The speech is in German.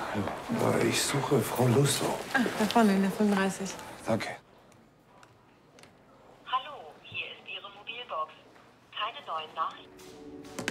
Ich suche Frau Lusso. Ah, da vorne in der 35. Danke. Hallo, hier ist Ihre Mobilbox. Keine neuen Nachrichten.